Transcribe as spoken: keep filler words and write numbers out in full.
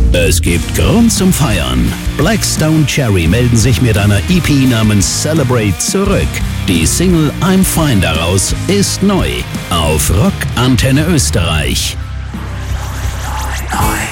Es gibt Grund zum Feiern. Black Stone Cherry melden sich mit einer E P namens Celebrate zurück. Die Single I'm Fine daraus ist neu auf Rock Antenne Österreich. Neu, neu, neu.